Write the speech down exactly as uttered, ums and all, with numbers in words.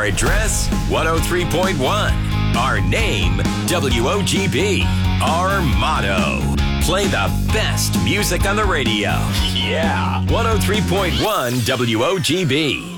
address, one oh three point one. Our name, W O G B. Our motto, play the best music on the radio. Yeah, one oh three point one W O G B.